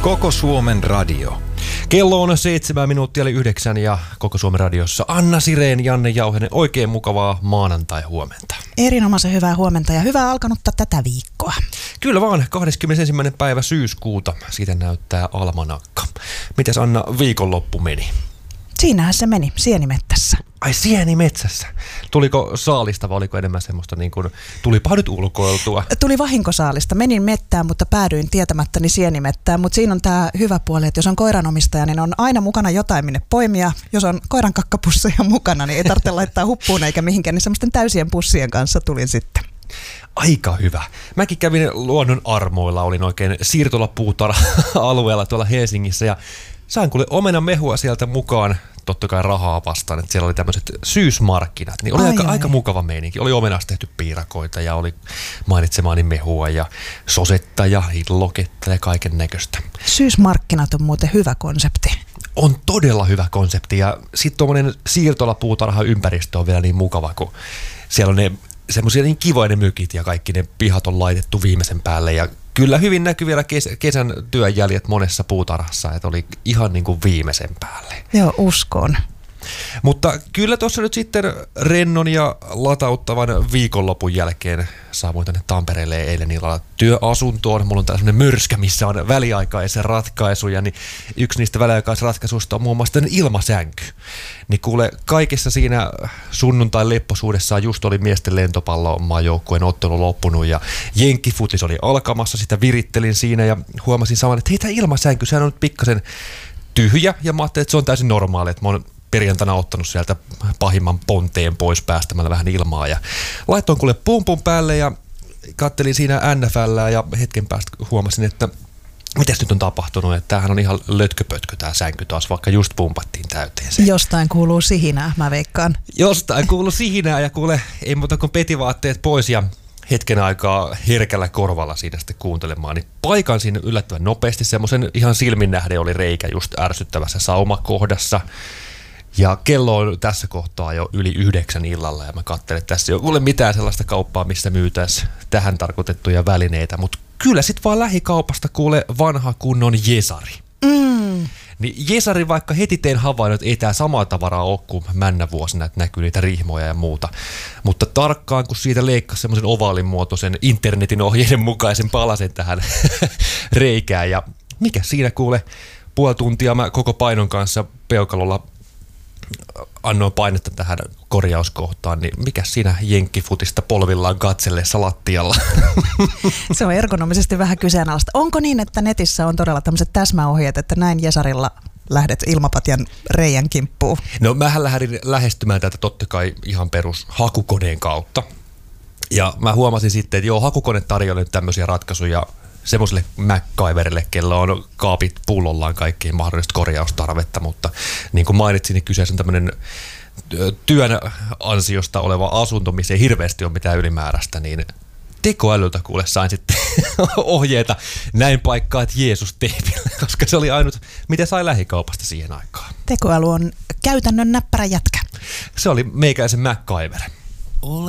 Koko Suomen radio. Kello on 7 minuuttia eli 9 ja Koko Suomen radiossa Anna Sirén, Janne Jauhinen. Oikein mukavaa maanantai-huomenta. Erinomaisen hyvää huomenta ja hyvää alkanutta tätä viikkoa. Kyllä vaan, 21. päivä syyskuuta. Siitä näyttää almanakka. Mites Anna viikonloppu meni? Siinähän se meni, sienimettässä. Ai sienimetsässä. Tuliko saalista vai oliko enemmän semmoista niin kuin, tulipa nyt ulkoiltua? Tuli vahinkosaalista. Menin mettään, mutta päädyin tietämättäni sienimettään. Mutta siinä on tämä hyvä puoli, että jos on koiranomistaja, niin on aina mukana jotain minne poimia. Jos on koiran kakkapusseja mukana, niin ei tarvitse laittaa huppuun eikä mihinkään. Niin semmoisten täysien pussien kanssa tulin sitten. Aika hyvä. Mäkin kävin luonnon armoilla, olin oikein siirtolapuutarha-alueella tuolla Helsingissä ja sain kuule omenamehua sieltä mukaan, totta kai rahaa vastaan, että siellä oli tämmöiset syysmarkkinat, niin oli aika mukava meininki. Oli omenasta tehty piirakoita ja oli mainitsemaani mehua ja sosetta ja hilloketta ja kaiken näköistä. Syysmarkkinat on muuten hyvä konsepti. On todella hyvä konsepti ja sitten tuommoinen siirtolapuutarha-ympäristö on vielä niin mukava, kun siellä on ne semmoisia niin kivoja ne mykit ja kaikki ne pihat on laitettu viimeisen päälle ja kyllä hyvin näkyy vielä kesän työnjäljet monessa puutarhassa, että oli ihan niin kuin viimeisen päälle. Joo, uskon. Mutta kyllä tuossa nyt sitten rennon ja latauttavan viikonlopun jälkeen saavuin tänne Tampereelle eilen illalla työasuntoon. Mulla on tällainen myrskä, missä on väliaikaisia ratkaisuja, niin yksi niistä väliaikaisratkaisuista on muun muassa ilmasänky. Niin kuule, kaikessa siinä sunnuntain lepposuudessaan just oli miesten lentopallomaajoukkueen ottelu loppunut ja jenkkifutis oli alkamassa, sitä virittelin siinä ja huomasin saman, että hei, tämä ilmasänky, sehän on nyt pikkasen tyhjä ja mä ajattelin, että se on täysin normaali, että mä oon perjantaina ottanut sieltä pahimman ponteen pois päästämällä vähän ilmaa ja laitoin kuule pumpun päälle ja kattelin siinä NFL:ää ja hetken päästä huomasin, että mitäs nyt on tapahtunut, että tämähän on ihan lötköpötkö tämä sänky taas, vaikka just pumpattiin täyteen se. Jostain kuuluu sihinää, mä veikkaan. Jostain kuuluu sihinää ja kuule, ei muuta kuin petivaatteet pois ja hetken aikaa herkällä korvalla siinä sitten kuuntelemaan, niin paikan siinä yllättävän nopeasti, semmoisen ihan silmin nähden oli reikä just ärsyttävässä saumakohdassa. Ja kello on tässä kohtaa jo yli 9 illalla ja mä katselen, että tässä ei ole mitään sellaista kauppaa, missä myytäisiin tähän tarkoitettuja välineitä, mutta kyllä sit vaan lähikaupasta kuule vanha kunnon Jesari. Niin Jesari vaikka heti tein havainnut, että ei tää samaa tavaraa ole kuin männävuosina, että näkyy niitä rihmoja ja muuta. Mutta tarkkaan kun siitä leikkasi semmoisen ovaalin muotoisen internetin ohjeiden mukaisen palasen tähän reikään ja mikä siinä kuule, puoli tuntia mä koko painon kanssa peukalolla annoin painetta tähän korjauskohtaan, niin mikä siinä jenkkifutista polvillaan katsellessa lattialla? Se on ergonomisesti vähän kyseenalaista. Onko niin, että netissä on todella tämmöiset täsmäohjeet, että näin Jesarilla lähdet ilmapatjan reijän kimppuun? No mähän lähdin lähestymään tätä totta kai ihan perus hakukoneen kautta. Ja mä huomasin sitten, että joo, hakukone tarjoaa nyt tämmöisiä ratkaisuja semmoiselle MacGyverille, kello on kaapit pullollaan kaikkiin mahdollista korjaustarvetta, mutta niin kuin mainitsin, niin kyseessä on tämmöinen työn ansiosta oleva asunto, missä ei hirveästi ole mitään ylimääräistä, niin tekoälyltä kuule sain sitten ohjeita näin paikkaat Jeesus-teipillä, koska se oli ainut, mitä sai lähikaupasta siihen aikaan. Tekoäly on käytännön näppärä jätkä. Se oli meikäläisen MacGyver.